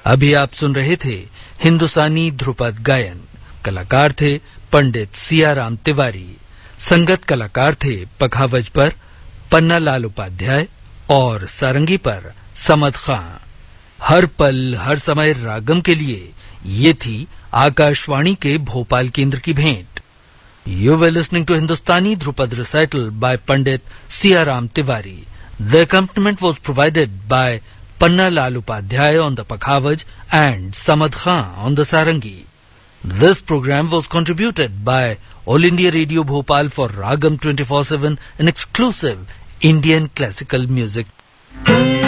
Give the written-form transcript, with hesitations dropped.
अभी आप सुन रहे थे हिंदुस्तानी ध्रुपद गायन। कलाकार थे पंडित सियाराम तिवारी। संगत कलाकार थे पखावज पर पन्नालाल उपाध्याय और सारंगी पर समद खां। हर पल हर समय रागम के लिए ये थी आकाशवाणी के भोपाल केंद्र की भेंट। You were listening to Hindustani Dhrupad recital by Pandit Siyaram Tiwari. The accompaniment was provided by Panna Lal Upadhyay on the Pakhavaj and Samad Khan on the Sarangi. This program was contributed by All India Radio Bhopal for Ragam 24/7, an exclusive Indian classical music.